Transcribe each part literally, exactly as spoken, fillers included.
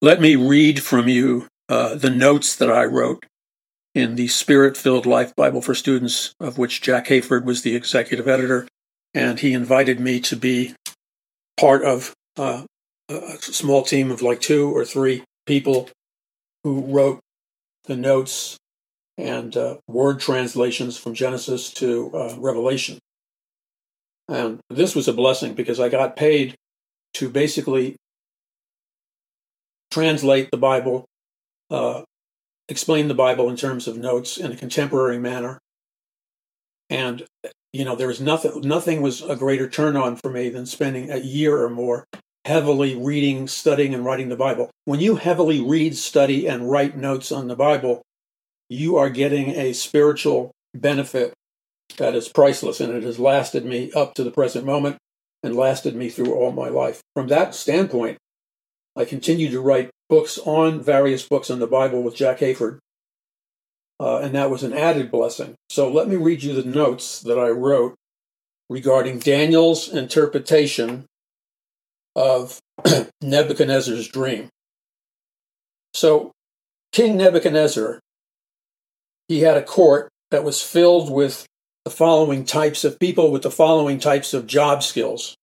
let me read from you uh, the notes that I wrote in the Spirit-Filled Life Bible for Students, of which Jack Hayford was the executive editor, and he invited me to be part of uh, a small team of like two or three people who wrote the notes and uh, word translations from Genesis to uh, Revelation. And this was a blessing because I got paid to basically translate the Bible, uh, explain the Bible in terms of notes in a contemporary manner. And, you know, there was nothing, nothing was a greater turn on for me than spending a year or more heavily reading, studying, and writing the Bible. When you heavily read, study, and write notes on the Bible, you are getting a spiritual benefit that is priceless, and it has lasted me up to the present moment and lasted me through all my life. From that standpoint, I continue to write books on various books on the Bible with Jack Hayford, uh, and that was an added blessing. So let me read you the notes that I wrote regarding Daniel's interpretation of Nebuchadnezzar's dream. So King Nebuchadnezzar, he had a court that was filled with the following types of people with the following types of job skills: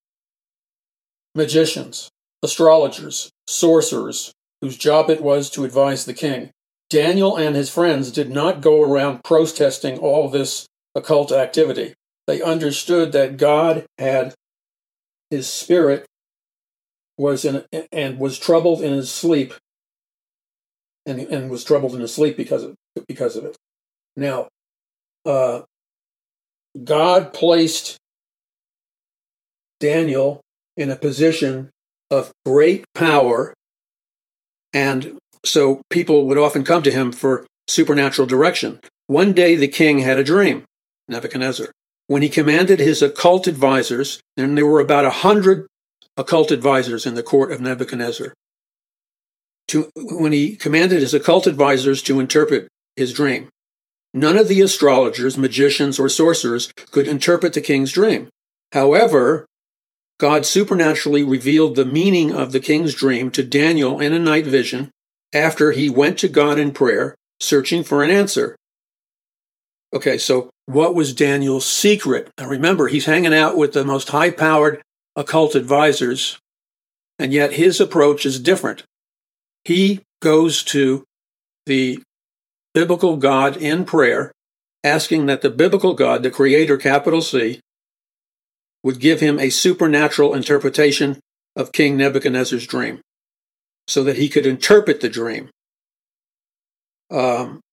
magicians, astrologers, sorcerers, whose job it was to advise the king. Daniel and his friends did not go around protesting all this occult activity. They understood that God had his spirit was in and was troubled in his sleep, and, and was troubled in his sleep because of because of it. Now, uh, God placed Daniel in a position of great power, and so people would often come to him for supernatural direction. One day the king had a dream, Nebuchadnezzar, when he commanded his occult advisors, and there were about a hundred occult advisors in the court of Nebuchadnezzar, to, when he commanded his occult advisors to interpret his dream. None of the astrologers, magicians, or sorcerers could interpret the king's dream. However, God supernaturally revealed the meaning of the king's dream to Daniel in a night vision after he went to God in prayer, searching for an answer. Okay, so what was Daniel's secret? Now remember, he's hanging out with the most high-powered occult advisors, and yet his approach is different. He goes to the biblical God in prayer, asking that the biblical God, the Creator, capital C, would give him a supernatural interpretation of King Nebuchadnezzar's dream so that he could interpret the dream. Um,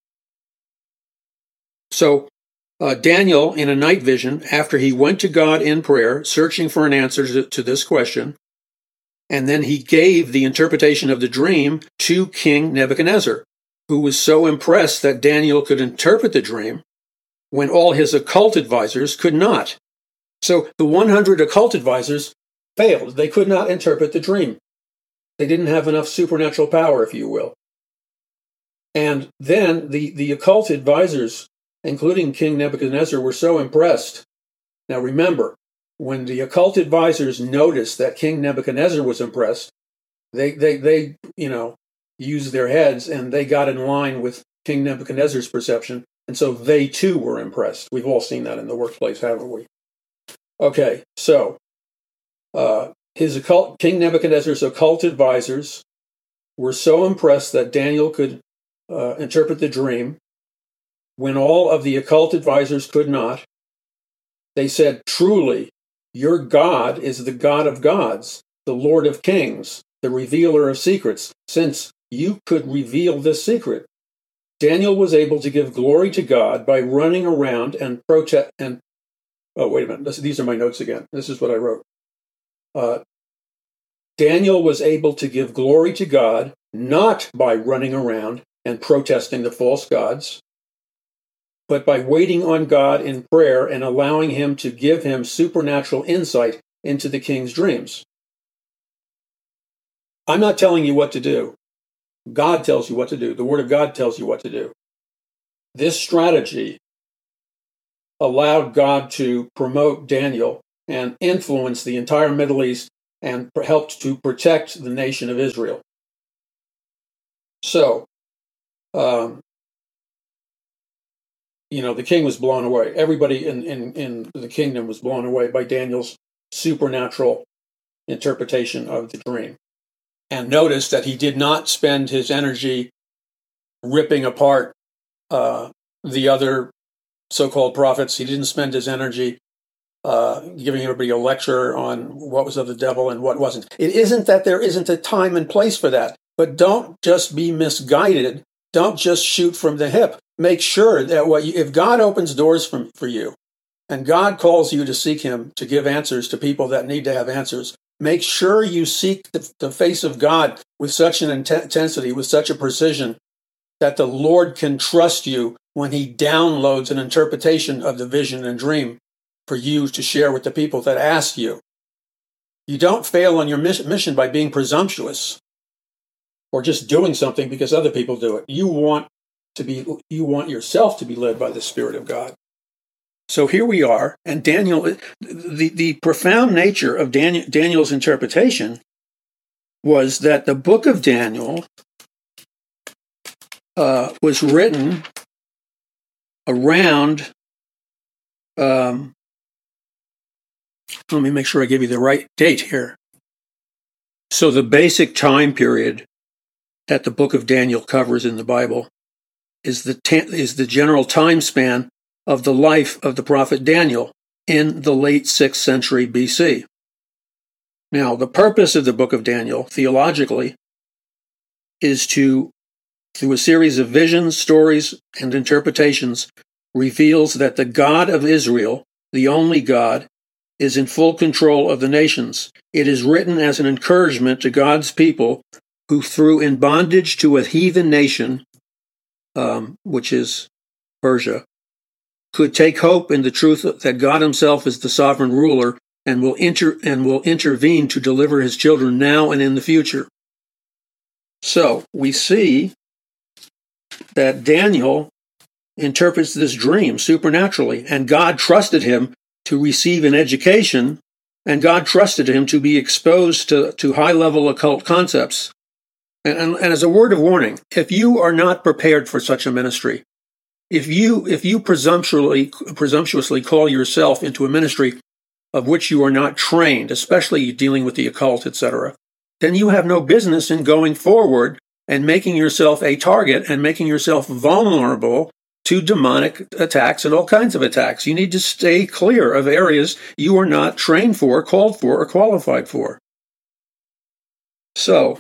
so uh, Daniel, in a night vision, after he went to God in prayer, searching for an answer to, to this question, and then he gave the interpretation of the dream to King Nebuchadnezzar, who was so impressed that Daniel could interpret the dream when all his occult advisors could not. So the one hundred occult advisors failed. They could not interpret the dream. They didn't have enough supernatural power, if you will. And then the, the occult advisors, including King Nebuchadnezzar, were so impressed. Now remember, when the occult advisors noticed that King Nebuchadnezzar was impressed, they, they, they you know, used their heads and they got in line with King Nebuchadnezzar's perception. And so they too were impressed. We've all seen that in the workplace, haven't we? Okay, so uh, his occult, King Nebuchadnezzar's occult advisors were so impressed that Daniel could uh, interpret the dream when all of the occult advisors could not. They said, "Truly, your God is the God of gods, the Lord of kings, the revealer of secrets. Since you could reveal this secret." Daniel was able to give glory to God by running around and protest and Oh, wait a minute. This, these are my notes again. This is what I wrote. Uh, Daniel was able to give glory to God not by running around and protesting the false gods, but by waiting on God in prayer and allowing him to give him supernatural insight into the king's dreams. I'm not telling you what to do. God tells you what to do. The Word of God tells you what to do. This strategy allowed God to promote Daniel and influence the entire Middle East and helped to protect the nation of Israel. So, um, you know, the king was blown away. Everybody in, in, in the kingdom was blown away by Daniel's supernatural interpretation of the dream. And notice that he did not spend his energy ripping apart uh, the other so-called prophets. He didn't spend his energy uh, giving everybody a lecture on what was of the devil and what wasn't. It isn't that there isn't a time and place for that, but don't just be misguided. Don't just shoot from the hip. Make sure that what you, if God opens doors from, for you, and God calls you to seek him to give answers to people that need to have answers, make sure you seek the, the face of God with such an intensity, with such a precision, that the Lord can trust you when he downloads an interpretation of the vision and dream for you to share with the people that ask you. You don't fail on your mission by being presumptuous or just doing something because other people do it. You want to be, you want yourself to be led by the Spirit of God. So here we are, and Daniel, the, the profound nature of Daniel, Daniel's interpretation was that the book of Daniel uh, was written around, um, let me make sure I give you the right date here. So the basic time period that the book of Daniel covers in the Bible is the ta- is the general time span of the life of the prophet Daniel in the late sixth century B C. Now, the purpose of the book of Daniel, theologically, is to, through a series of visions, stories, and interpretations, reveals that the God of Israel, the only God, is in full control of the nations. It is written as an encouragement to God's people who, through in bondage to a heathen nation, um, which is Persia, could take hope in the truth that God himself is the sovereign ruler and will inter- and will intervene to deliver his children now and in the future. So we see that Daniel interprets this dream supernaturally, and God trusted him to receive an education, and God trusted him to be exposed to, to high-level occult concepts. And, and, and as a word of warning, if you are not prepared for such a ministry, If you if you presumptuously presumptuously call yourself into a ministry of which you are not trained, especially dealing with the occult, et cetera, then you have no business in going forward and making yourself a target and making yourself vulnerable to demonic attacks and all kinds of attacks. You need to stay clear of areas you are not trained for, called for, or qualified for. So,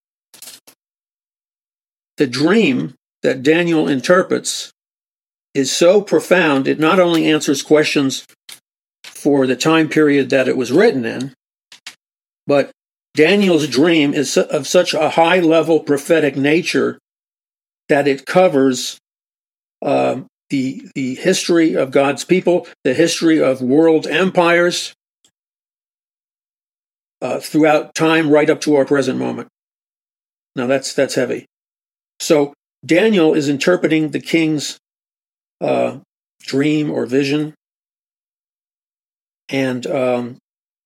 the dream that Daniel interprets is so profound, it not only answers questions for the time period that it was written in, but Daniel's dream is of such a high-level prophetic nature that it covers uh, the, the history of God's people, the history of world empires, uh, throughout time right up to our present moment. Now that's, that's heavy. So Daniel is interpreting the king's uh, dream or vision, and um,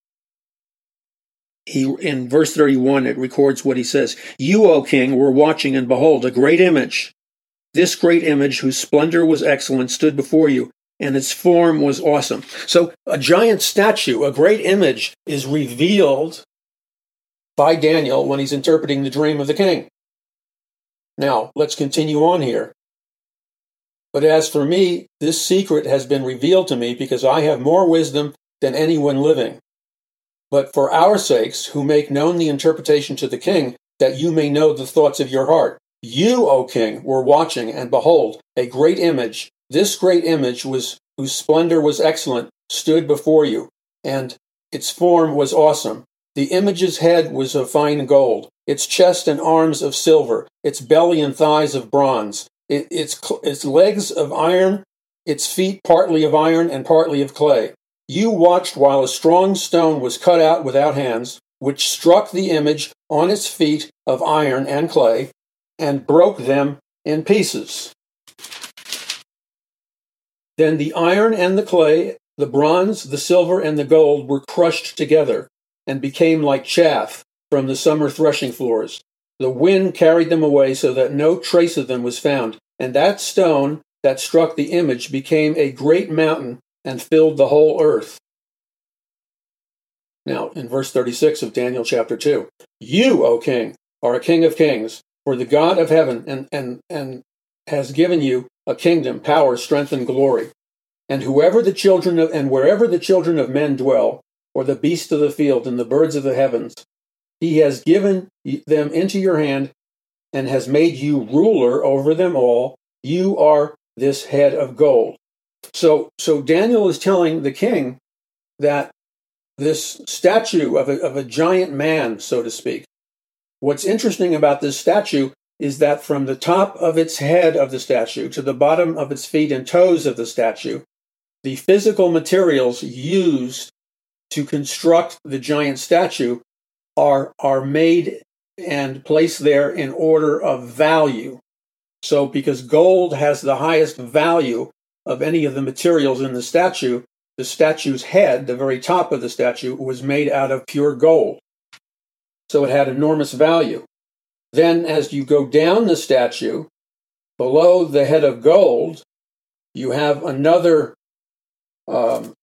he, in verse thirty-one, it records what he says. You, O king, were watching, and behold, a great image. This great image, whose splendor was excellent, stood before you, and its form was awesome. So a giant statue, a great image, is revealed by Daniel when he's interpreting the dream of the king. Now, let's continue on here. But as for me, this secret has been revealed to me because I have more wisdom than anyone living. But for our sakes, who make known the interpretation to the king, that you may know the thoughts of your heart. You, O king, were watching, and behold, a great image. This great image, was whose splendor was excellent, stood before you, and its form was awesome. The image's head was of fine gold, its chest and arms of silver, its belly and thighs of bronze, it, its, its legs of iron, its feet partly of iron and partly of clay. You watched while a strong stone was cut out without hands, which struck the image on its feet of iron and clay, and broke them in pieces. Then the iron and the clay, the bronze, the silver, and the gold were crushed together, and became like chaff from the summer threshing floors. The wind carried them away so that no trace of them was found. And that stone that struck the image became a great mountain and filled the whole earth. Now, in verse thirty-six of Daniel chapter two, you, O king, are a king of kings, for the God of heaven and, and, and has given you a kingdom, power, strength, and glory. And whoever the children of, and wherever the children of men dwell, or the beasts of the field and the birds of the heavens, he has given them into your hand and has made you ruler over them all. You are this head of gold. So, so Daniel is telling the king that this statue of a, of a giant man, so to speak. What's interesting about this statue is that from the top of its head of the statue to the bottom of its feet and toes of the statue, the physical materials used to construct the giant statue are, are made and placed there in order of value. So because gold has the highest value of any of the materials in the statue, the statue's head, the very top of the statue, was made out of pure gold. So it had enormous value. Then as you go down the statue, below the head of gold, you have another um,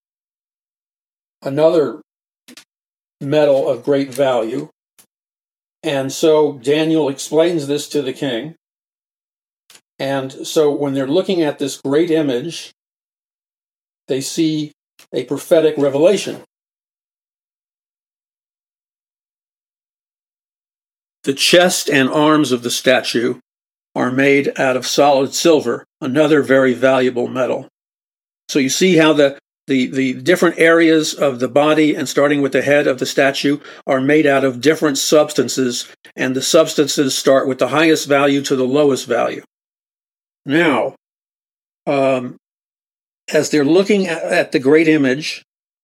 another metal of great value. And so Daniel explains this to the king. And so when they're looking at this great image, they see a prophetic revelation. The chest and arms of the statue are made out of solid silver, another very valuable metal. So you see how the, the, the different areas of the body, and starting with the head of the statue, are made out of different substances, and the substances start with the highest value to the lowest value. Now, um, as they're looking at, at the great image,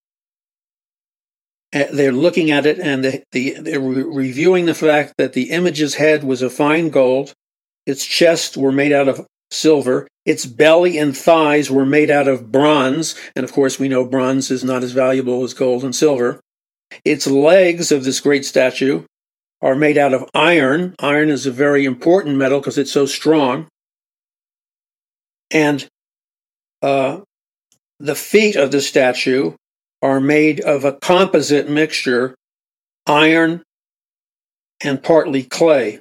they're looking at it and the, the, they're re- reviewing the fact that the image's head was of fine gold, its chest were made out of silver, its belly and thighs were made out of bronze, and of course we know bronze is not as valuable as gold and silver. Its legs of this great statue are made out of iron. Iron is a very important metal because it's so strong. And uh, the feet of the statue are made of a composite mixture, iron and partly clay.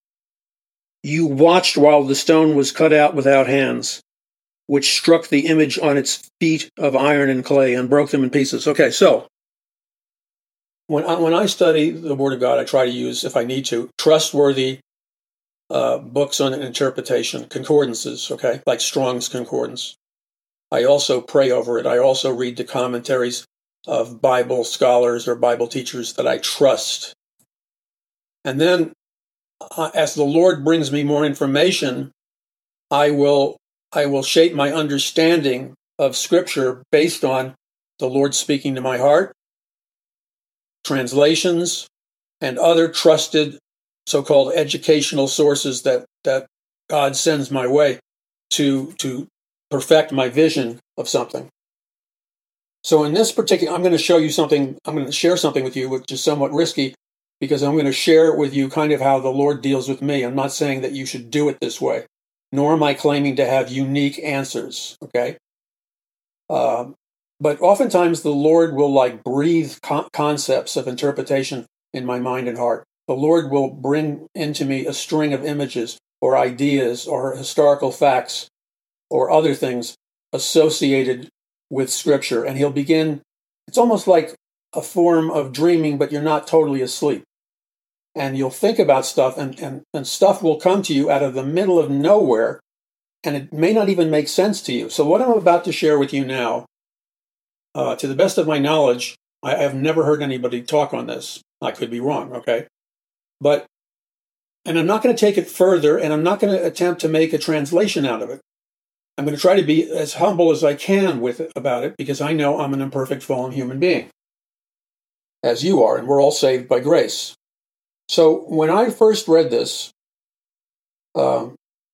You watched while the stone was cut out without hands, which struck the image on its feet of iron and clay and broke them in pieces. Okay, so when I, when I study the Word of God, I try to use, if I need to, trustworthy uh, books on interpretation, concordances, okay, like Strong's Concordance. I also pray over it. I also read the commentaries of Bible scholars or Bible teachers that I trust. And then uh, as the Lord brings me more information, I will I will shape my understanding of Scripture based on the Lord speaking to my heart, translations, and other trusted so-called educational sources that, that God sends my way to, to perfect my vision of something. So in this particular, I'm going to show you something, I'm going to share something with you, which is somewhat risky, because I'm going to share with you kind of how the Lord deals with me. I'm not saying that you should do it this way, nor am I claiming to have unique answers, okay? Um, but oftentimes the Lord will like breathe con- concepts of interpretation in my mind and heart. The Lord will bring into me a string of images or ideas or historical facts or other things associated with Scripture. And he'll begin, it's almost like a form of dreaming, but you're not totally asleep. And you'll think about stuff, and, and, and stuff will come to you out of the middle of nowhere, and it may not even make sense to you. So what I'm about to share with you now, uh, to the best of my knowledge, I have never heard anybody talk on this. I could be wrong, okay? But, and I'm not going to take it further, and I'm not going to attempt to make a translation out of it. I'm going to try to be as humble as I can with it, about it, because I know I'm an imperfect, fallen human being, as you are, and we're all saved by grace. So when I first read this, um,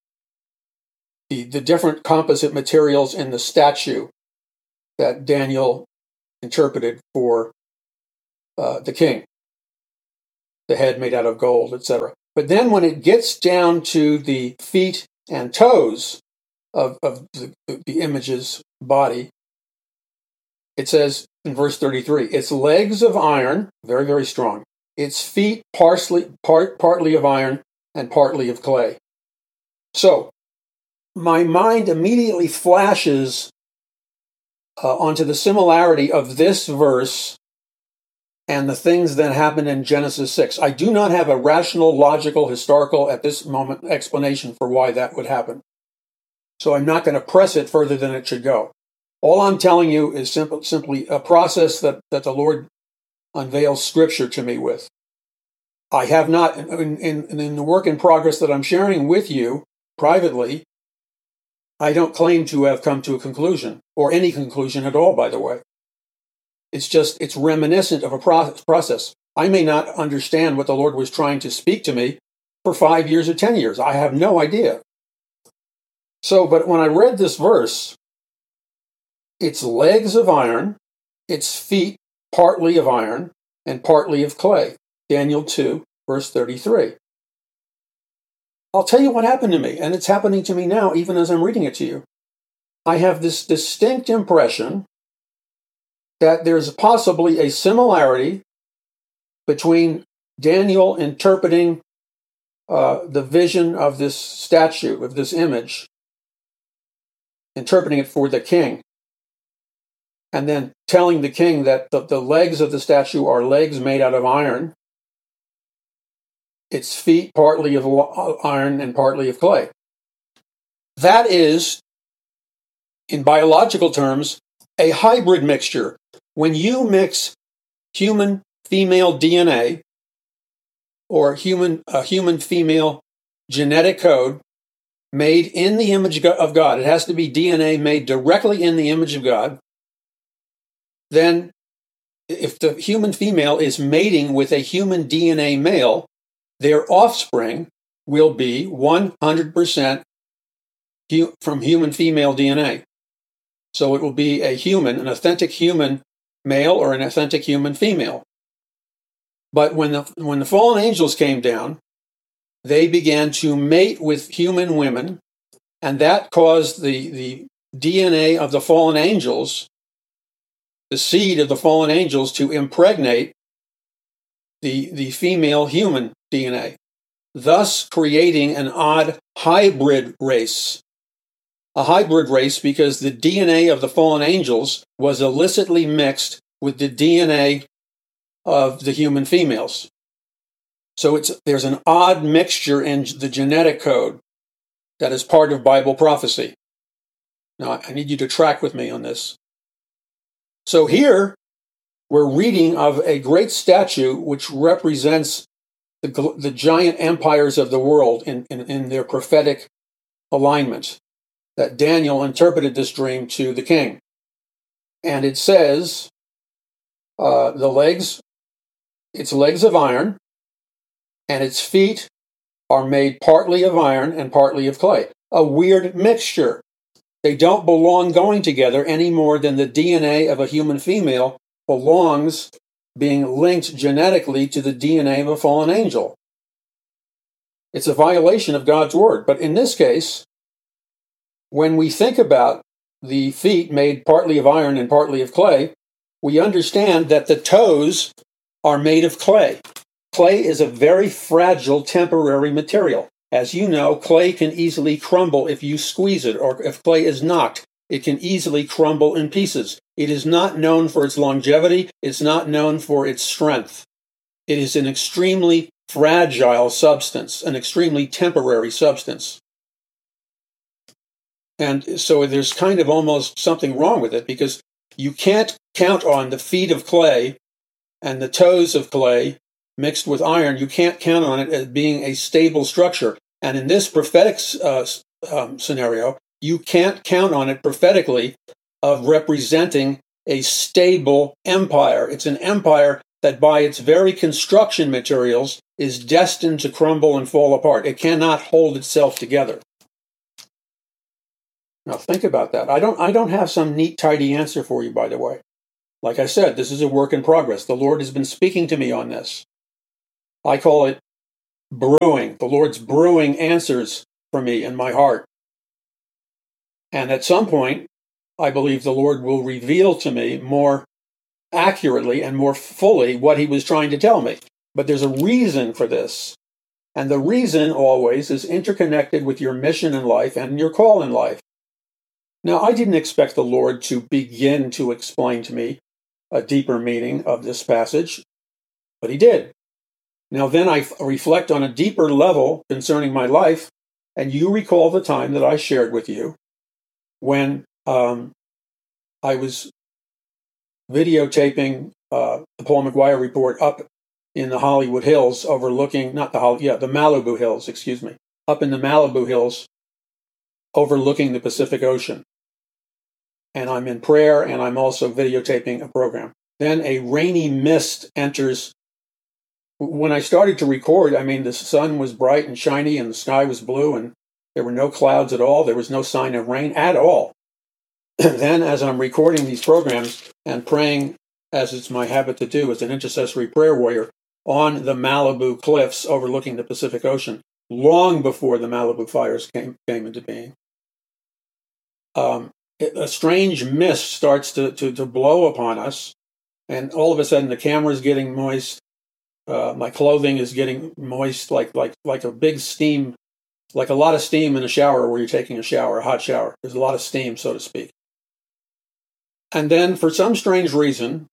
the, the different composite materials in the statue that Daniel interpreted for uh, the king, the head made out of gold, et cetera. But then when it gets down to the feet and toes of, of the, the image's body, it says in verse thirty-three, its legs of iron, very, very strong. Its feet partially, part, partly of iron and partly of clay. So my mind immediately flashes uh, onto the similarity of this verse and the things that happened in Genesis six. I do not have a rational, logical, historical, at this moment, explanation for why that would happen. So I'm not going to press it further than it should go. All I'm telling you is simple, simply a process that, that the Lord unveils Scripture to me with. I have not, in, in, in the work in progress that I'm sharing with you privately, I don't claim to have come to a conclusion, or any conclusion at all, by the way. It's just, it's reminiscent of a process. I may not understand what the Lord was trying to speak to me for five years or ten years. I have no idea. So, but when I read this verse, its legs of iron, its feet partly of iron, and partly of clay. Daniel two, verse thirty-three. I'll tell you what happened to me, and it's happening to me now, even as I'm reading it to you. I have this distinct impression that there's possibly a similarity between Daniel interpreting uh, the vision of this statue, of this image, interpreting it for the king, and then telling the king that the, the legs of the statue are legs made out of iron, its feet partly of iron and partly of clay. That is, in biological terms, a hybrid mixture. When you mix human female D N A or human a human female genetic code made in the image of God, it has to be D N A made directly in the image of God, then if the human female is mating with a human D N A male, their offspring will be one hundred percent hu- from human female D N A. So it will be a human, an authentic human male or an authentic human female. But when the when the fallen angels came down, they began to mate with human women, and that caused the, the D N A of the fallen angels, the seed of the fallen angels, to impregnate the, the female human D N A, thus creating an odd hybrid race. A hybrid race because the D N A of the fallen angels was illicitly mixed with the D N A of the human females. So it's there's an odd mixture in the genetic code that is part of Bible prophecy. Now, I need you to track with me on this. So here, we're reading of a great statue which represents the, the giant empires of the world in, in, in their prophetic alignment, that Daniel interpreted this dream to the king. And it says, uh, the legs, its legs of iron, and its feet are made partly of iron and partly of clay. A weird mixture. They don't belong going together any more than the D N A of a human female belongs being linked genetically to the D N A of a fallen angel. It's a violation of God's word. But in this case, when we think about the feet made partly of iron and partly of clay, we understand that the toes are made of clay. Clay is a very fragile temporary material. As you know, clay can easily crumble if you squeeze it, or if clay is knocked, it can easily crumble in pieces. It is not known for its longevity. It's not known for its strength. It is an extremely fragile substance, an extremely temporary substance. And so there's kind of almost something wrong with it, because you can't count on the feet of clay and the toes of clay mixed with iron. You can't count on it as being a stable structure. And in this prophetic uh, um, scenario, you can't count on it prophetically of representing a stable empire. It's an empire that by its very construction materials is destined to crumble and fall apart. It cannot hold itself together. Now think about that. I don't I don't have some neat, tidy answer for you, by the way. Like I said, this is a work in progress. The Lord has been speaking to me on this. I call it brewing. The Lord's brewing answers for me in my heart. And at some point, I believe the Lord will reveal to me more accurately and more fully what he was trying to tell me. But there's a reason for this. And the reason always is interconnected with your mission in life and your call in life. Now, I didn't expect the Lord to begin to explain to me a deeper meaning of this passage, but he did. Now, then I reflect on a deeper level concerning my life, and you recall the time that I shared with you when um, I was videotaping uh, the Paul McGuire Report up in the Hollywood Hills, overlooking, not the Holly, yeah, the Malibu Hills, excuse me, up in the Malibu Hills, overlooking the Pacific Ocean. And I'm in prayer, and I'm also videotaping a program. Then a rainy mist enters. When I started to record, I mean, the sun was bright and shiny, and the sky was blue, and there were no clouds at all. There was no sign of rain at all. Then, as I'm recording these programs and praying, as it's my habit to do as an intercessory prayer warrior, on the Malibu cliffs overlooking the Pacific Ocean, long before the Malibu fires came, came into being, um, a strange mist starts to, to, to blow upon us, and all of a sudden the camera is getting moist. Uh, my clothing is getting moist, like like like a big steam, like a lot of steam in a shower where you're taking a shower, a hot shower. There's a lot of steam, so to speak. And then, for some strange reason,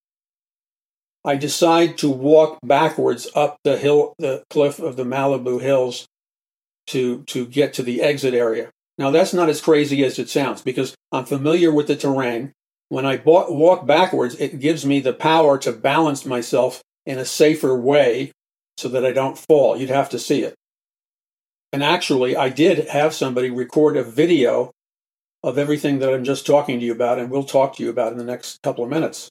I decide to walk backwards up the hill, the cliff of the Malibu Hills, to to get to the exit area. Now, that's not as crazy as it sounds, because I'm familiar with the terrain. When I walk backwards, it gives me the power to balance myself in a safer way so that I don't fall. You'd have to see it. And actually, I did have somebody record a video of everything that I'm just talking to you about, and we'll talk to you about in the next couple of minutes.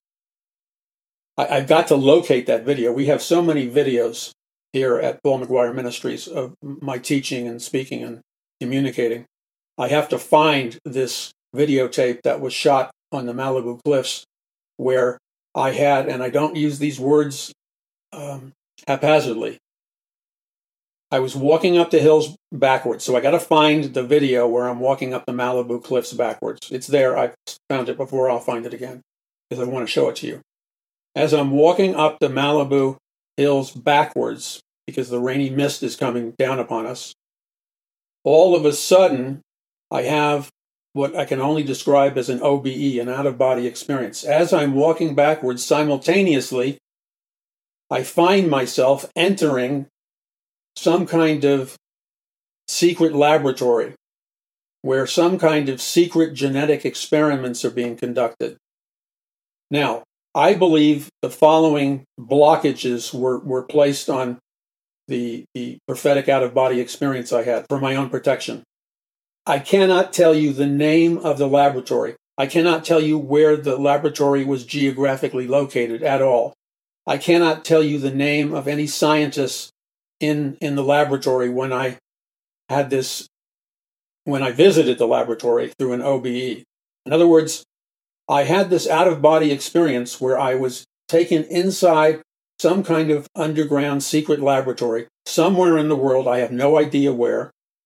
I, I've got to locate that video. We have so many videos here at Paul McGuire Ministries of my teaching and speaking and communicating. I have to find this videotape that was shot on the Malibu cliffs where I had, and I don't use these words um, haphazardly, I was walking up the hills backwards. So I got to find the video where I'm walking up the Malibu cliffs backwards. It's there. I've found it before. I'll find it again because I want to show it to you. As I'm walking up the Malibu hills backwards, because the rainy mist is coming down upon us, all of a sudden, I have what I can only describe as an O B E, an out-of-body experience. As I'm walking backwards, simultaneously, I find myself entering some kind of secret laboratory where some kind of secret genetic experiments are being conducted. Now, I believe the following blockages were, were placed on the, the prophetic out-of-body experience I had for my own protection. I cannot tell you the name of the laboratory. I cannot tell you where the laboratory was geographically located at all. I cannot tell you the name of any scientists in, in the laboratory when I had this, when I visited the laboratory through an O B E. In other words, I had this out-of-body experience where I was taken inside some kind of underground secret laboratory somewhere in the world. I have no idea where.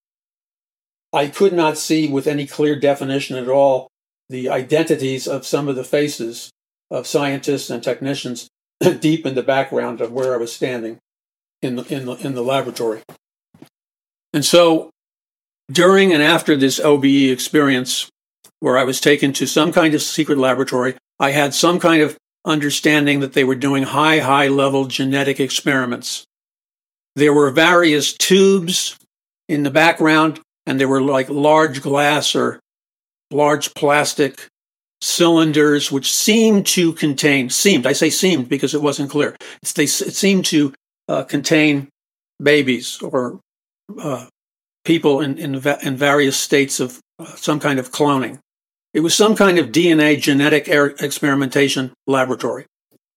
I could not see with any clear definition at all the identities of some of the faces of scientists and technicians deep in the background of where I was standing in the, in the, in the laboratory. And so during and after this O B E experience, where I was taken to some kind of secret laboratory, I had some kind of understanding that they were doing high, high-level genetic experiments. There were various tubes in the background, and there were like large glass or large plastic cylinders which seemed to contain, seemed, I say seemed because it wasn't clear, it's, they, it seemed to uh, contain babies or uh, people in, in, in various states of uh, some kind of cloning. It was some kind of D N A genetic experimentation laboratory.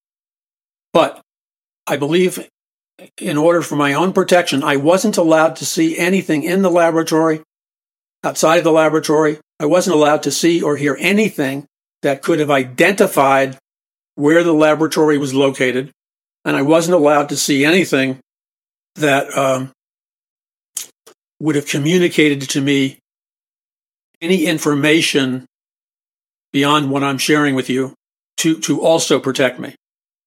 But I believe in order for my own protection, I wasn't allowed to see anything in the laboratory, outside of the laboratory. I wasn't allowed to see or hear anything that could have identified where the laboratory was located. And I wasn't allowed to see anything that um, would have communicated to me any information beyond what I'm sharing with you to, to also protect me.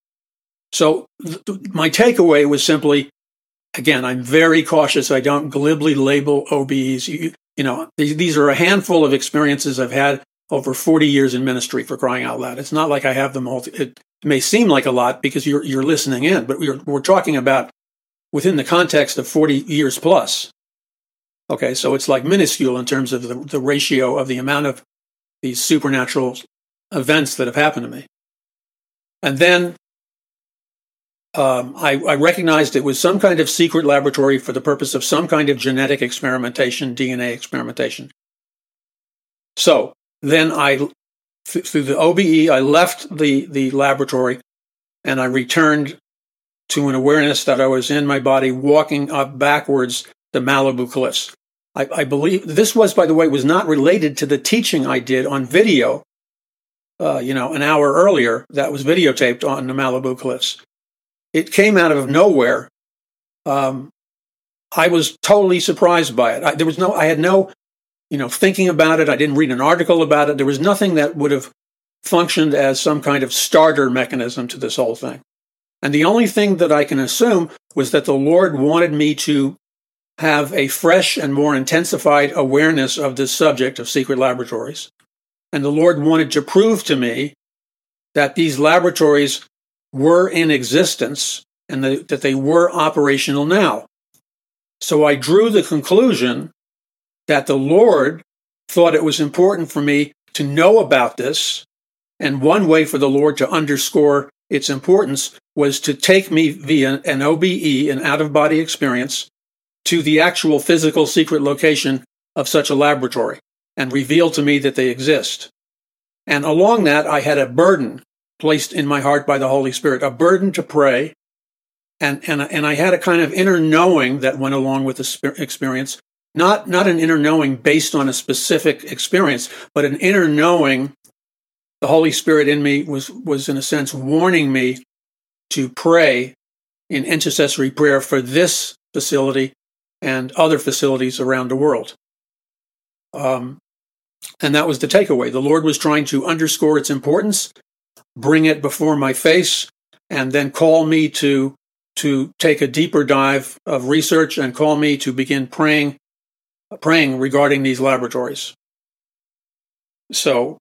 So th- my takeaway was simply, again, I'm very cautious. I don't glibly label O B Es. You, you know, these, these are a handful of experiences I've had over forty years in ministry, for crying out loud. It's not like I have them all. It may seem like a lot because you're, you're listening in, but we're, we're talking about within the context of forty years plus. Okay, so it's like minuscule in terms of the, the ratio of the amount of these supernatural events that have happened to me. And then um, I, I recognized it was some kind of secret laboratory for the purpose of some kind of genetic experimentation, D N A experimentation. So then I, th- through the O B E, I left the, the laboratory and I returned to an awareness that I was in my body walking up backwards the Malibu cliffs. I, I believe this was, by the way, was not related to the teaching I did on video, uh, you know, an hour earlier that was videotaped on the Malibu cliffs. It came out of nowhere. Um, I was totally surprised by it. I, there was no, I had no, you know, thinking about it. I didn't read an article about it. There was nothing that would have functioned as some kind of starter mechanism to this whole thing. And the only thing that I can assume was that the Lord wanted me to have a fresh and more intensified awareness of this subject of secret laboratories. And the Lord wanted to prove to me that these laboratories were in existence and the, that they were operational now. So I drew the conclusion that the Lord thought it was important for me to know about this. And one way for the Lord to underscore its importance was to take me via an O B E, an out-of-body experience, to the actual physical secret location of such a laboratory and reveal to me that they exist. And along that, I had a burden placed in my heart by the Holy Spirit, a burden to pray. And, and, and I had a kind of inner knowing that went along with the experience, not, not an inner knowing based on a specific experience, but an inner knowing. The Holy Spirit in me was, was in a sense warning me to pray in intercessory prayer for this facility and other facilities around the world. Um, and that was the takeaway. The Lord was trying to underscore its importance, bring it before my face, and then call me to, to take a deeper dive of research and call me to begin praying, praying regarding these laboratories. So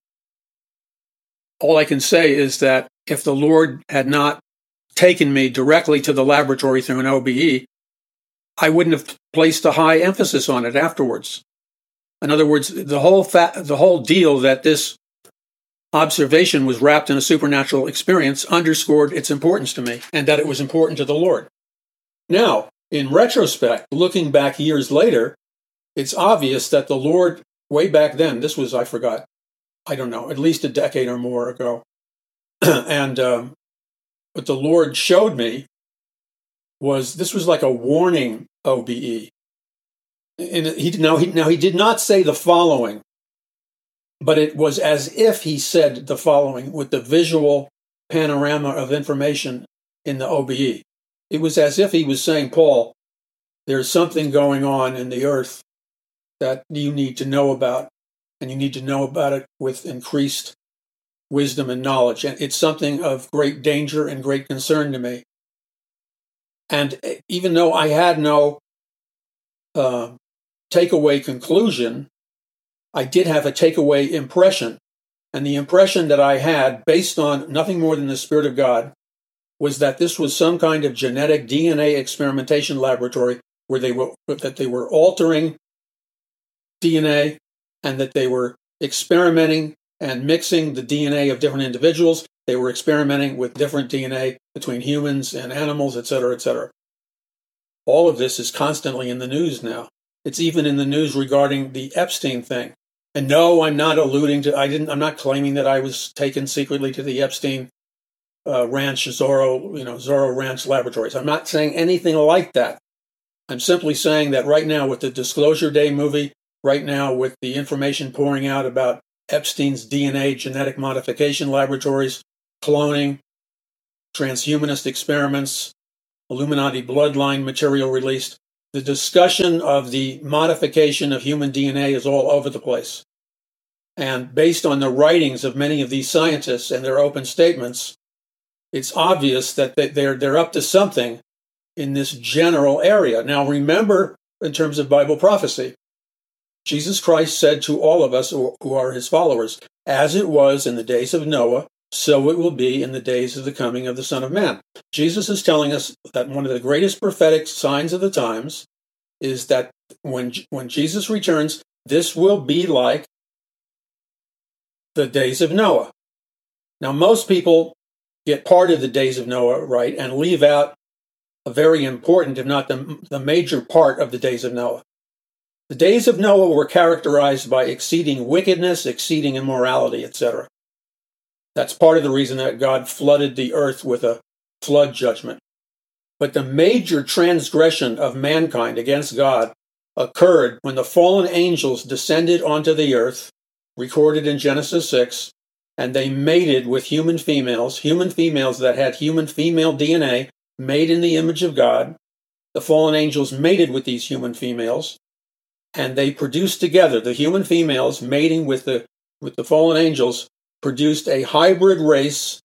all I can say is that if the Lord had not taken me directly to the laboratory through an O B E, I wouldn't have placed a high emphasis on it afterwards. In other words, the whole fa- the whole deal that this observation was wrapped in a supernatural experience underscored its importance to me and that it was important to the Lord. Now, in retrospect, looking back years later, it's obvious that the Lord, way back then, this was, I forgot, I don't know, at least a decade or more ago, and um, what the Lord showed me was this was like a warning O B E. And he now he now he did not say the following, but it was as if he said the following with the visual panorama of information in the O B E. It was as if he was saying, Paul, there's something going on in the earth that you need to know about, and you need to know about it with increased wisdom and knowledge. And it's something of great danger and great concern to me. And even though I had no uh, takeaway conclusion, I did have a takeaway impression. And the impression that I had, based on nothing more than the Spirit of God, was that this was some kind of genetic D N A experimentation laboratory where they were that they were altering D N A and that they were experimenting and mixing the D N A of different individuals. They were experimenting with different D N A between humans and animals, et cetera, et cetera. All of this is constantly in the news now. It's even in the news regarding the Epstein thing. And no, I'm not alluding to, I didn't, I'm not claiming that I was taken secretly to the Epstein uh, Ranch, Zorro, you know, Zorro Ranch laboratories. I'm not saying anything like that. I'm simply saying that right now with the Disclosure Day movie, right now with the information pouring out about Epstein's D N A genetic modification laboratories, cloning, transhumanist experiments, Illuminati bloodline material released, the discussion of the modification of human D N A is all over the place. And based on the writings of many of these scientists and their open statements, it's obvious that they're, they're up to something in this general area. Now, remember, in terms of Bible prophecy, Jesus Christ said to all of us who are his followers, as it was in the days of Noah, so it will be in the days of the coming of the Son of Man. Jesus is telling us that one of the greatest prophetic signs of the times is that when, when Jesus returns, this will be like the days of Noah. Now, most people get part of the days of Noah right and leave out a very important, if not the, the major part of the days of Noah. The days of Noah were characterized by exceeding wickedness, exceeding immorality, et cetera. That's part of the reason that God flooded the earth with a flood judgment. But the major transgression of mankind against God occurred when the fallen angels descended onto the earth, recorded in Genesis six, and they mated with human females, human females that had human female D N A, made in the image of God. The fallen angels mated with these human females, and they produced together, the human females mating with the with the fallen angels, produced a hybrid race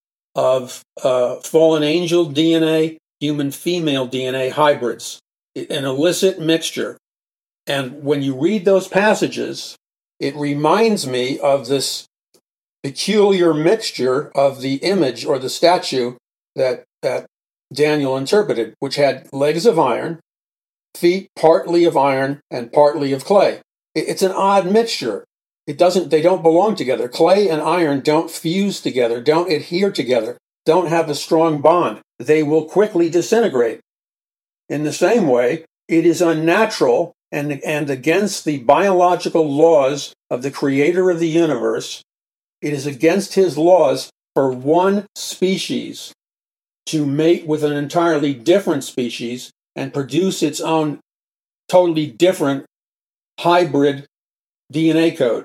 of uh, fallen angel D N A, human female D N A hybrids, an illicit mixture. And when you read those passages, it reminds me of this peculiar mixture of the image or the statue that, that Daniel interpreted, which had legs of iron, feet partly of iron and partly of clay. It's an odd mixture. It doesn't, they don't belong together. Clay and iron don't fuse together, don't adhere together, don't have a strong bond. They will quickly disintegrate. In the same way, it is unnatural and, and against the biological laws of the creator of the universe. It is against his laws for one species to mate with an entirely different species and produce its own totally different hybrid D N A code.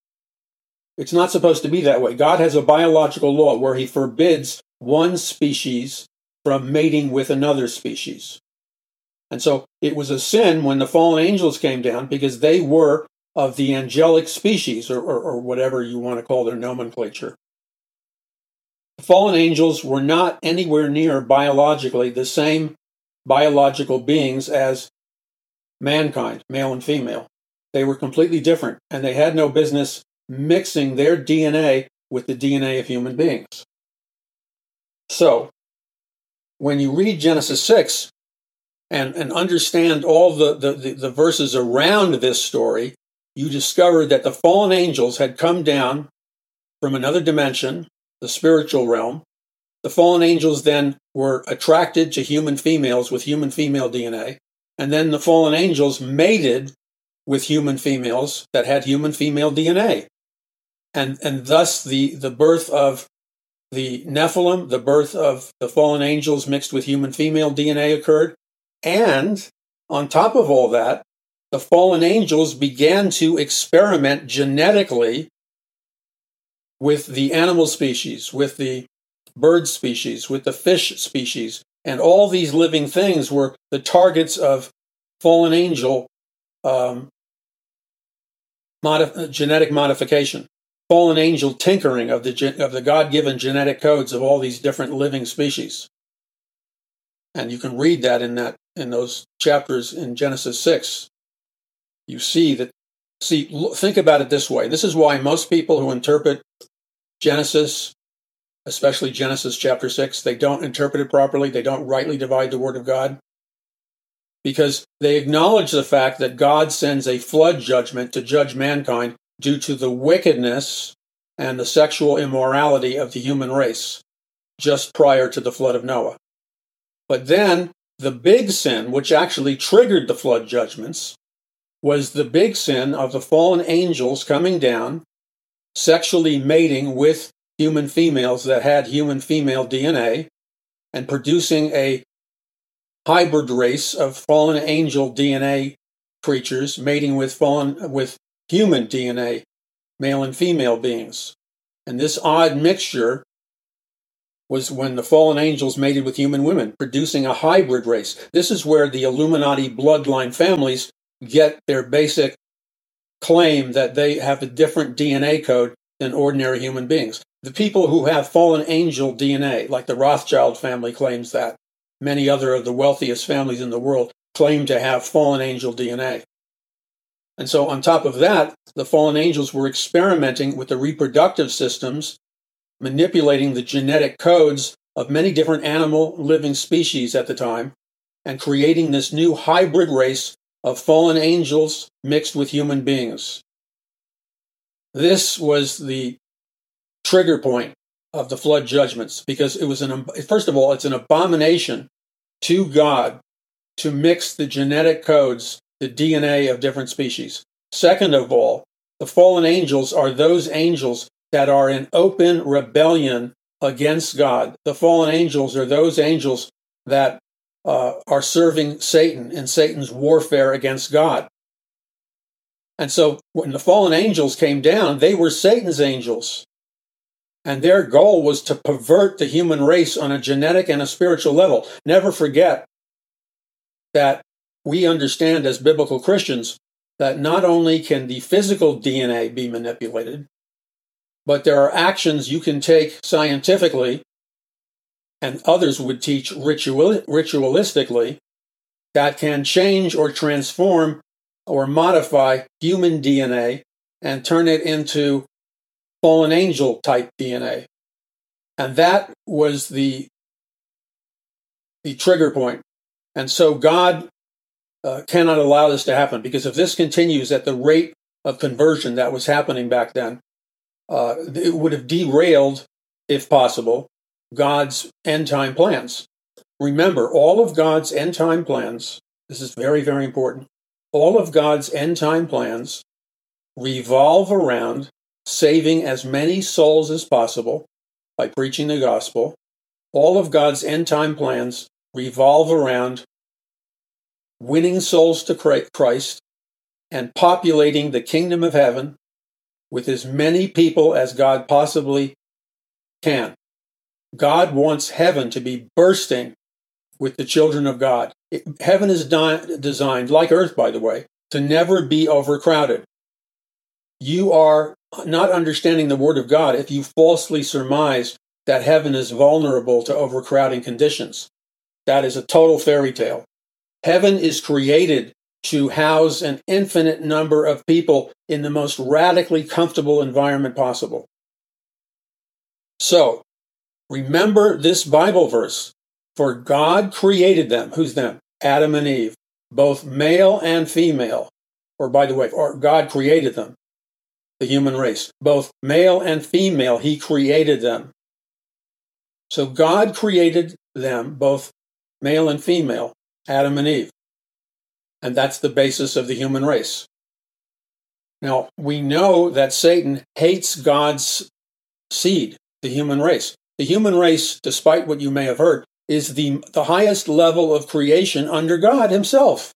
It's not supposed to be that way. God has a biological law where he forbids one species from mating with another species. And so it was a sin when the fallen angels came down because they were of the angelic species, or, or, or whatever you want to call their nomenclature. The fallen angels were not anywhere near biologically the same biological beings as mankind, male and female. They were completely different, and they had no business mixing their D N A with the D N A of human beings. So, when you read Genesis six and, and understand all the, the, the, the verses around this story, you discover that the fallen angels had come down from another dimension, the spiritual realm. The fallen angels then were attracted to human females with human female D N A, and then the fallen angels mated with human females that had human female D N A. And, and thus the, the birth of the Nephilim, the birth of the fallen angels mixed with human female D N A occurred. And on top of all that, the fallen angels began to experiment genetically with the animal species, with the bird species, with the fish species, and all these living things were the targets of fallen angel um, modif- genetic modification, fallen angel tinkering of the of the God-given genetic codes of all these different living species. And you can read that in that in those chapters in Genesis six. You see that. See, think about it this way. This is why most people who interpret Genesis, especially Genesis chapter six, they don't interpret it properly. They don't rightly divide the word of God, because they acknowledge the fact that God sends a flood judgment to judge mankind due to the wickedness and the sexual immorality of the human race just prior to the flood of Noah. But then the big sin, which actually triggered the flood judgments, was the big sin of the fallen angels coming down, sexually mating with human females that had human female D N A, and producing a hybrid race of fallen angel D N A creatures mating with fallen with human D N A, male and female beings. And this odd mixture was when the fallen angels mated with human women, producing a hybrid race. This is where the Illuminati bloodline families get their basic claim that they have a different D N A code than ordinary human beings. The people who have fallen angel D N A, like the Rothschild family claims that, many other of the wealthiest families in the world claim to have fallen angel D N A. And so on top of that, the fallen angels were experimenting with the reproductive systems, manipulating the genetic codes of many different animal living species at the time, and creating this new hybrid race of fallen angels mixed with human beings. This was the trigger point of the flood judgments, because it was an, first of all, it's an abomination to God to mix the genetic codes, the D N A of different species. Second of all, the fallen angels are those angels that are in open rebellion against God. The fallen angels are those angels that uh, are serving Satan in Satan's warfare against God. And so when the fallen angels came down, they were Satan's angels. And their goal was to pervert the human race on a genetic and a spiritual level. Never forget that we understand as biblical Christians that not only can the physical D N A be manipulated, but there are actions you can take scientifically, and others would teach ritual, ritualistically, that can change or transform or modify human D N A and turn it into fallen angel type D N A. And that was the, the trigger point. And so God uh, cannot allow this to happen, because if this continues at the rate of conversion that was happening back then, uh, it would have derailed, if possible, God's end time plans. Remember, all of God's end time plans, this is very, very important, all of God's end time plans revolve around saving as many souls as possible by preaching the gospel. All of God's end time plans revolve around winning souls to Christ and populating the kingdom of heaven with as many people as God possibly can. God wants heaven to be bursting with the children of God. It, heaven is di- designed, like earth, by the way, to never be overcrowded. You are not understanding the word of God if you falsely surmise that heaven is vulnerable to overcrowding conditions. That is a total fairy tale. Heaven is created to house an infinite number of people in the most radically comfortable environment possible. So, remember this Bible verse. For God created them. Who's them? Adam and Eve, both male and female. Or by the way, or God created them, the human race. Both male and female, he created them. So God created them, both male and female, Adam and Eve. And that's the basis of the human race. Now, we know that Satan hates God's seed, the human race. The human race, despite what you may have heard, is the, the highest level of creation under God himself.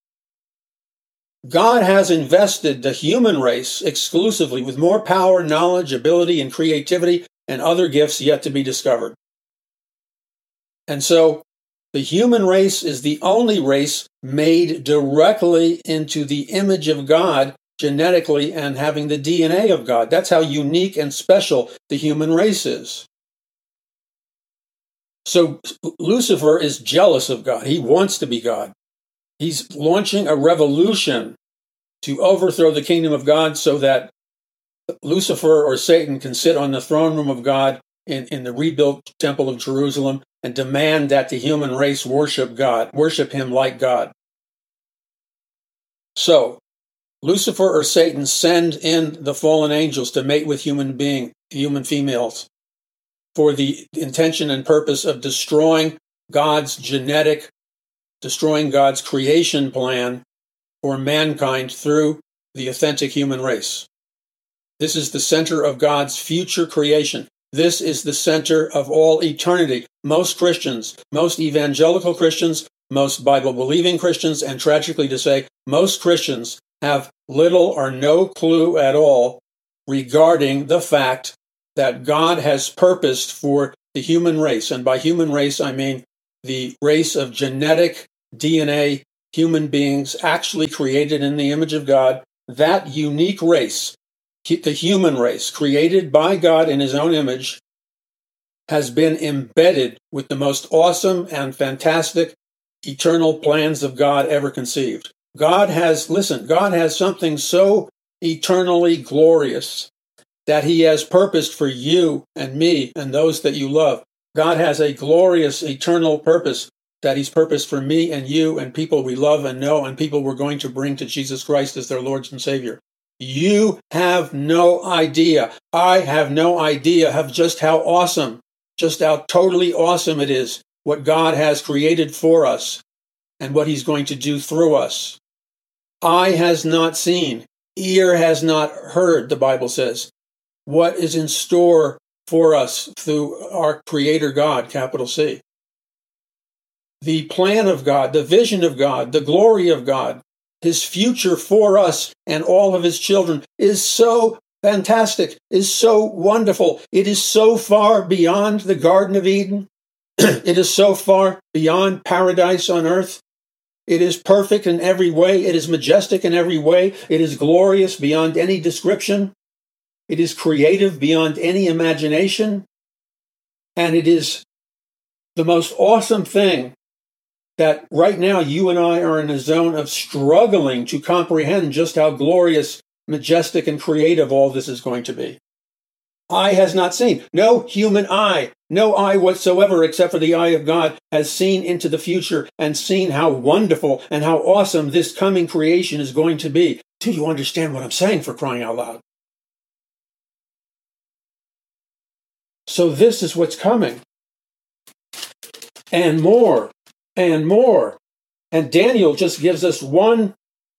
God has invested the human race exclusively with more power, knowledge, ability, and creativity, and other gifts yet to be discovered. And so, the human race is the only race made directly into the image of God, genetically, and having the D N A of God. That's how unique and special the human race is. So Lucifer is jealous of God. He wants to be God. He's launching a revolution to overthrow the kingdom of God so that Lucifer or Satan can sit on the throne room of God in, in the rebuilt temple of Jerusalem and demand that the human race worship God, worship him like God. So, Lucifer or Satan send in the fallen angels to mate with human being, human females, for the intention and purpose of destroying God's genetic, destroying God's creation plan for mankind through the authentic human race. This is the center of God's future creation. This is the center of all eternity. Most Christians, most evangelical Christians, most Bible-believing Christians, and tragically to say, most Christians have little or no clue at all regarding the fact that God has purposed for the human race. And by human race, I mean the race of genetic D N A human beings actually created in the image of God. That unique race, the human race, created by God in his own image, has been embedded with the most awesome and fantastic eternal plans of God ever conceived. God has, listen, God has something so eternally glorious that he has purposed for you and me and those that you love. God has a glorious eternal purpose that he's purposed for me and you and people we love and know and people we're going to bring to Jesus Christ as their Lord and Savior. You have no idea. I have no idea of just how awesome, just how totally awesome it is what God has created for us and what he's going to do through us. Eye has not seen, ear has not heard, the Bible says, what is in store for us through our Creator God, capital C. The plan of God, the vision of God, the glory of God, his future for us and all of his children is so fantastic, is so wonderful. It is so far beyond the Garden of Eden. It is so far beyond paradise on earth. It is perfect in every way. It is majestic in every way. It is glorious beyond any description. It is creative beyond any imagination. And it is the most awesome thing that right now you and I are in a zone of struggling to comprehend just how glorious, majestic, and creative all this is going to be. Eye has not seen. No human eye, no eye whatsoever except for the eye of God has seen into the future and seen how wonderful and how awesome this coming creation is going to be. Do you understand what I'm saying, for crying out loud? So this is what's coming. And more, and more. And Daniel just gives us one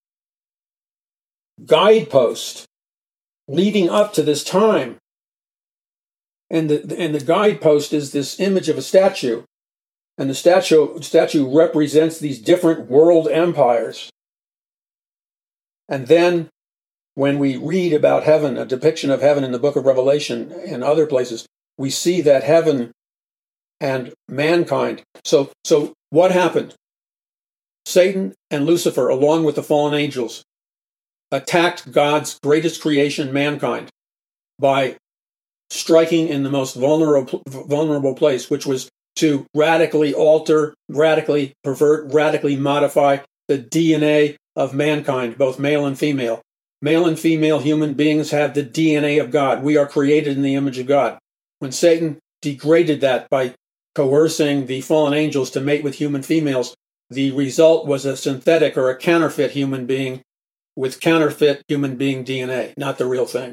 guidepost leading up to this time. And the, and the guidepost is this image of a statue. And the statue, statue represents these different world empires. And then when we read about heaven, a depiction of heaven in the book of Revelation and other places, we see that heaven and mankind. So, so what happened? Satan and Lucifer, along with the fallen angels, attacked God's greatest creation, mankind, by striking in the most vulnerable, vulnerable place, which was to radically alter, radically pervert, radically modify the D N A of mankind, both male and female. Male and female human beings have the D N A of God. We are created in the image of God. When Satan degraded that by coercing the fallen angels to mate with human females, the result was a synthetic or a counterfeit human being with counterfeit human being D N A, not the real thing.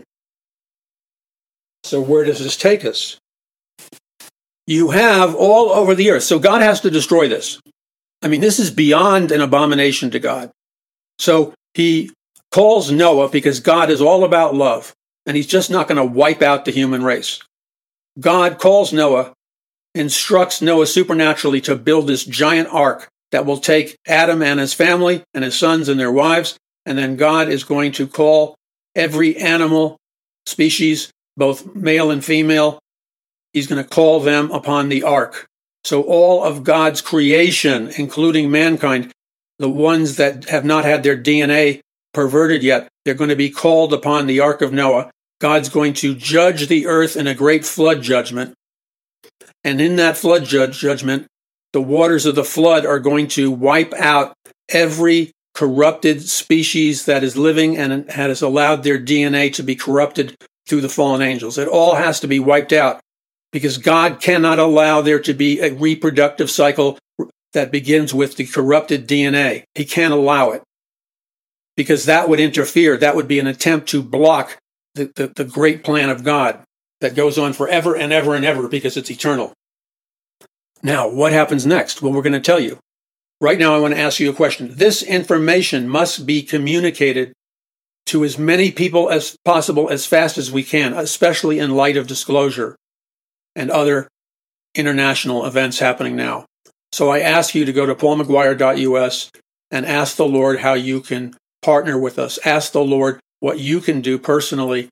So where does this take us? You have all over the earth. So God has to destroy this. I mean, this is beyond an abomination to God. So he calls Noah because God is all about love, and he's just not going to wipe out the human race. God calls Noah, instructs Noah supernaturally to build this giant ark that will take Adam and his family and his sons and their wives, and then God is going to call every animal species, both male and female, he's going to call them upon the ark. So all of God's creation, including mankind, the ones that have not had their D N A perverted yet, they're going to be called upon the ark of Noah. God's going to judge the earth in a great flood judgment. And in that flood judge judgment, the waters of the flood are going to wipe out every corrupted species that is living and has allowed their D N A to be corrupted through the fallen angels. It all has to be wiped out because God cannot allow there to be a reproductive cycle that begins with the corrupted D N A. He can't allow it because that would interfere. That would be an attempt to block the, the, the great plan of God that goes on forever and ever and ever because it's eternal. Now, what happens next? Well, we're going to tell you. Right now, I want to ask you a question. This information must be communicated to as many people as possible as fast as we can, especially in light of disclosure and other international events happening now. So I ask you to go to paul mcguire dot u s and ask the Lord how you can partner with us. Ask the Lord what you can do personally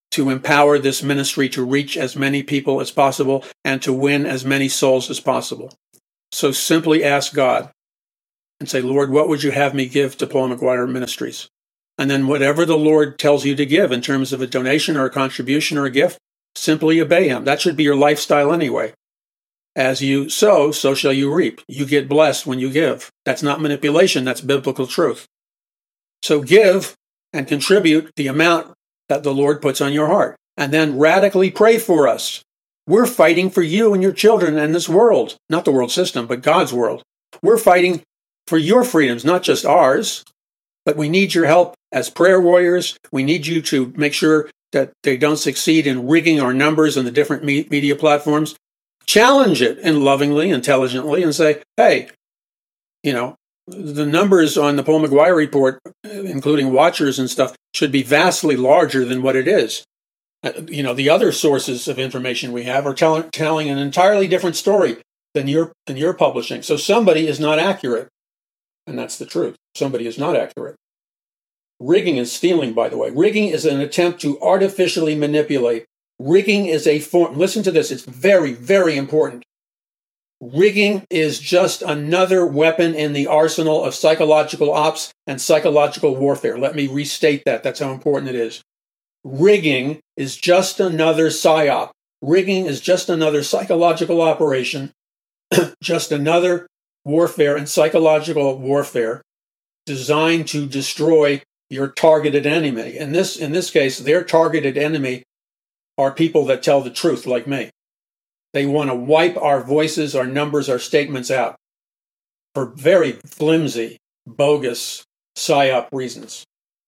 to empower this ministry to reach as many people as possible and to win as many souls as possible. So simply ask God and say, Lord, what would you have me give to Paul McGuire Ministries? And then whatever the Lord tells you to give in terms of a donation or a contribution or a gift, simply obey him. That should be your lifestyle anyway. As you sow, so shall you reap. You get blessed when you give. That's not manipulation, that's biblical truth. So give and contribute the amount that the Lord puts on your heart. And then radically pray for us. We're fighting for you and your children and this world. Not the world system, but God's world. We're fighting for your freedoms, not just ours. But we need your help as prayer warriors. We need you to make sure that they don't succeed in rigging our numbers on the different me- media platforms. Challenge it and lovingly, intelligently, and say, hey, you know, the numbers on the Paul McGuire report, including watchers and stuff, should be vastly larger than what it is. Uh, you know, the other sources of information we have are tell- telling an entirely different story than you're, than you're publishing. So somebody is not accurate. And that's the truth. Somebody is not accurate. Rigging is stealing, by the way. Rigging is an attempt to artificially manipulate. Rigging is a form. Listen to this. It's very, very important. Rigging is just another weapon in the arsenal of psychological ops and psychological warfare. Let me restate that. That's how important it is. Rigging is just another psyop. Rigging is just another psychological operation, just another warfare and psychological warfare designed to destroy your targeted enemy. In this, in this case, their targeted enemy are people that tell the truth, like me. They want to wipe our voices, our numbers, our statements out for very flimsy, bogus, psyop reasons.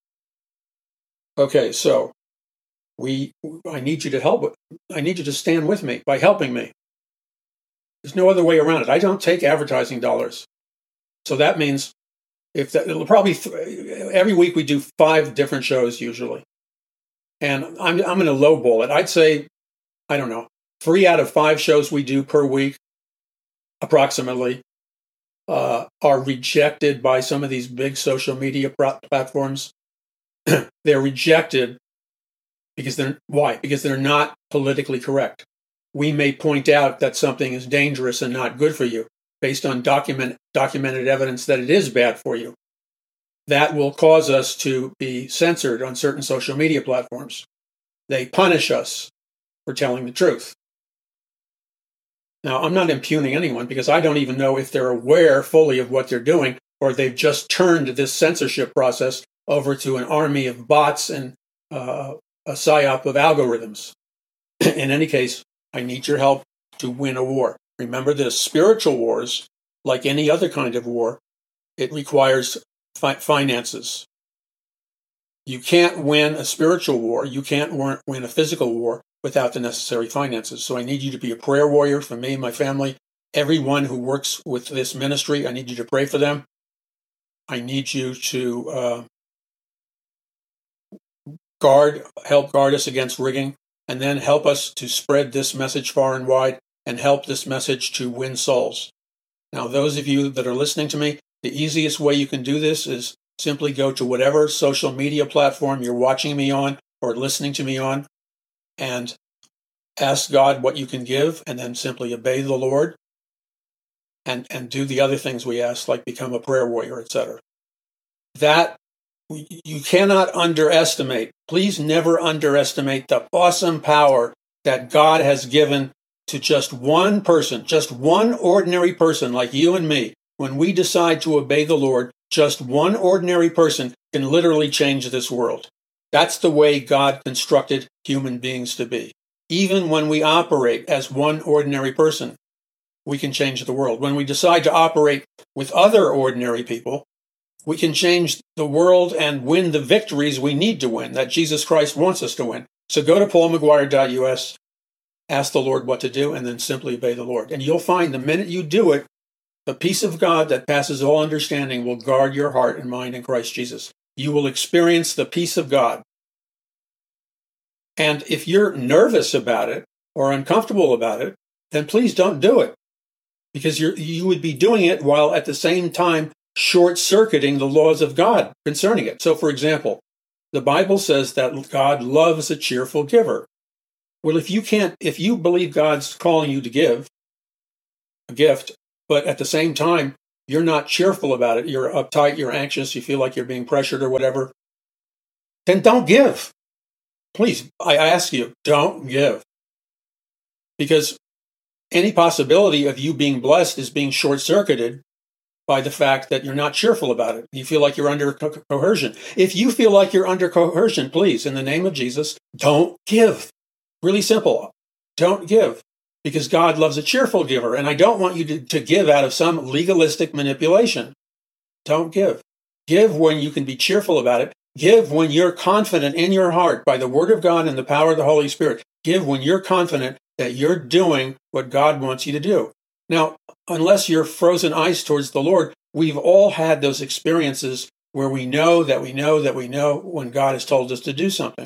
Okay, so we, I need you to help. I need you to stand with me by helping me. There's no other way around it. I don't take advertising dollars. So that means if that, it'll probably, th- every week we do five different shows usually. And I'm, I'm going to lowball it. I'd say, I don't know, three out of five shows we do per week, approximately, uh, are rejected by some of these big social media pro- platforms. They're rejected because they're, why? Because they're not politically correct. We may point out that something is dangerous and not good for you based on document, documented evidence that it is bad for you. That will cause us to be censored on certain social media platforms. They punish us for telling the truth. Now, I'm not impugning anyone because I don't even know if they're aware fully of what they're doing or they've just turned this censorship process over to an army of bots and uh, a psyop of algorithms. In any case, I need your help to win a war. Remember this, spiritual wars, like any other kind of war, it requires fi- finances. You can't win a spiritual war, you can't win a physical war without the necessary finances. So I need you to be a prayer warrior for me and my family. Everyone who works with this ministry, I need you to pray for them. I need you to uh, guard, help guard us against rigging, and then help us to spread this message far and wide and help this message to win souls. Now, those of you that are listening to me, the easiest way you can do this is simply go to whatever social media platform you're watching me on or listening to me on and ask God what you can give and then simply obey the Lord and, and do the other things we ask, like become a prayer warrior, et cetera. That you cannot underestimate. Please never underestimate the awesome power that God has given to just one person, just one ordinary person like you and me. When we decide to obey the Lord, just one ordinary person can literally change this world. That's the way God constructed human beings to be. Even when we operate as one ordinary person, we can change the world. When we decide to operate with other ordinary people, we can change the world and win the victories we need to win, that Jesus Christ wants us to win. So go to paul mcguire dot u s, ask the Lord what to do, and then simply obey the Lord. And you'll find the minute you do it, the peace of God that passes all understanding will guard your heart and mind in Christ Jesus. You will experience the peace of God. And if you're nervous about it or uncomfortable about it, then please don't do it, because you're, you would be doing it while at the same time short-circuiting the laws of God concerning it. So, for example, The Bible says that God loves a cheerful giver. Well, if you can't, if you believe God's calling you to give a gift, but at the same time, you're not cheerful about it, you're uptight, you're anxious, you feel like you're being pressured or whatever, then don't give. Please, I ask you, don't give. Because any possibility of you being blessed is being short-circuited by the fact that you're not cheerful about it. You feel like you're under co- coercion. If you feel like you're under coercion, please, in the name of Jesus, don't give. Really simple. Don't give. Because God loves a cheerful giver, and I don't want you to, to give out of some legalistic manipulation. Don't give. Give when you can be cheerful about it. Give when you're confident in your heart by the Word of God and the power of the Holy Spirit. Give when you're confident that you're doing what God wants you to do. Now, unless you're frozen ice towards the Lord, we've all had those experiences where we know that we know that we know when God has told us to do something.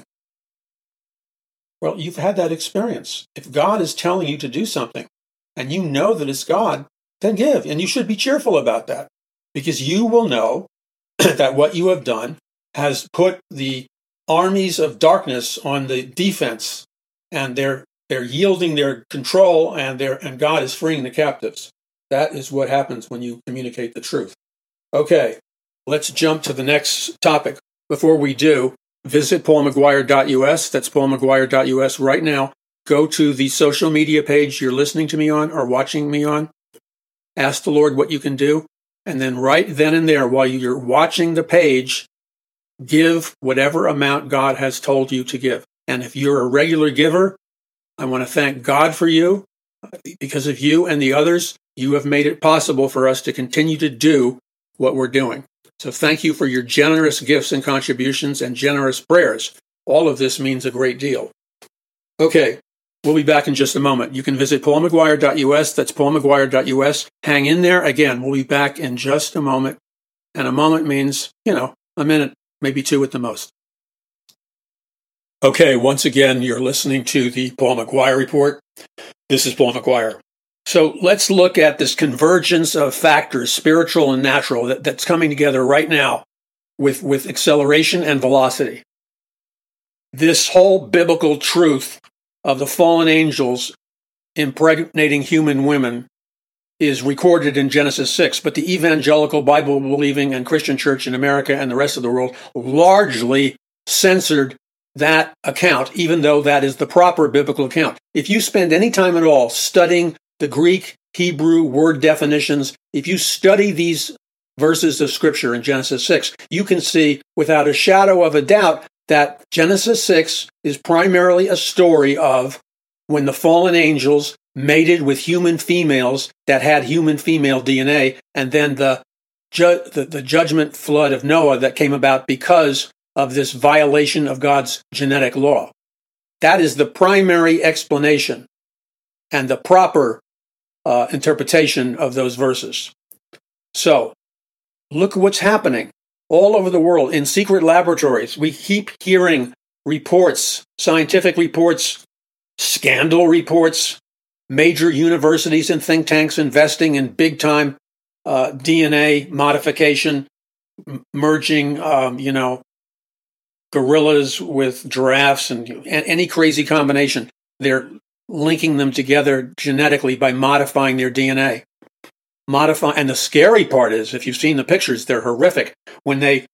Well, you've had that experience. If God is telling you to do something and you know that it's God, then give. And you should be cheerful about that, because you will know that what you have done has put the armies of darkness on the defense, and they're they're yielding their control, and they're and God is freeing the captives. That is what happens when you communicate the truth. Okay, let's jump to the next topic. Before we do, visit paul mcguire dot u s. That's paul mcguire dot u s right now. Go to the social media page you're listening to me on or watching me on. Ask the Lord what you can do. And then right then and there, while you're watching the page, give whatever amount God has told you to give. And if you're a regular giver, I want to thank God for you. Because of you and the others, you have made it possible for us to continue to do what we're doing. So thank you for your generous gifts and contributions and generous prayers. All of this means a great deal. Okay, we'll be back in just a moment. You can visit paul mcguire dot u s. That's paul mcguire dot u s. Hang in there. Again, we'll be back in just a moment. And a moment means, you know, a minute, maybe two at the most. Okay, once again, you're listening to the Paul McGuire Report. This is Paul McGuire. So let's look at this convergence of factors, spiritual and natural, that, that's coming together right now with, with acceleration and velocity. This whole biblical truth of the fallen angels impregnating human women is recorded in Genesis six, but the evangelical Bible-believing and Christian church in America and the rest of the world largely censored that account, even though that is the proper biblical account. If you spend any time at all studying the Greek, Hebrew word definitions, if you study these verses of Scripture in Genesis six, you can see without a shadow of a doubt that Genesis six is primarily a story of when the fallen angels mated with human females that had human female D N A, and then the, ju- the, the judgment flood of Noah that came about because of this violation of God's genetic law. That is the primary explanation and the proper uh, interpretation of those verses. So, look what's happening all over the world in secret laboratories. We keep hearing reports, scientific reports, scandal reports, major universities and think tanks investing in big-time uh, D N A modification, m- merging, um, you know, gorillas with giraffes and, and any crazy combination. They're linking them together genetically by modifying their D N A. Modify, and the scary part is, if you've seen the pictures, they're horrific. When they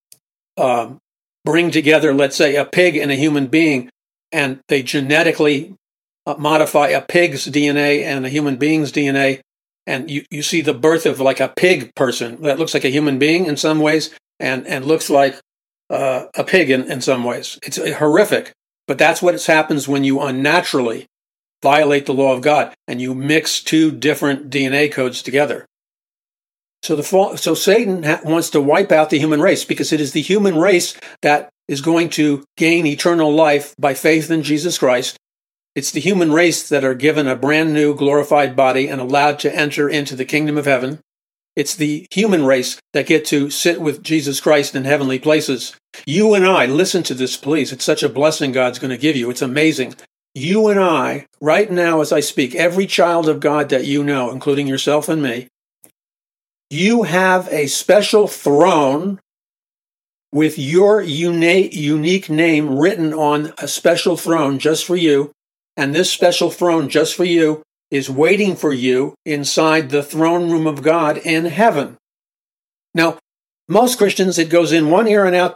um, bring together, let's say, a pig and a human being, and they genetically uh, modify a pig's D N A and a human being's D N A, and you, you see the birth of like a pig person that looks like a human being in some ways, and, and looks like uh, a pig in, in some ways. It's horrific, but that's what happens when you unnaturally violate the law of God and you mix two different D N A codes together. So the fall, so Satan ha- wants to wipe out the human race, because it is the human race that is going to gain eternal life by faith in Jesus Christ. It's the human race that are given a brand new glorified body and allowed to enter into the kingdom of heaven. It's the human race that get to sit with Jesus Christ in heavenly places. You and I, listen to this, please. It's such a blessing God's going to give you. It's amazing. You and I, right now as I speak, every child of God that you know, including yourself and me, you have a special throne with your uni- unique name written on a special throne just for you. And this special throne just for you is waiting for you inside the throne room of God in heaven. Now, most Christians, it goes in one ear and out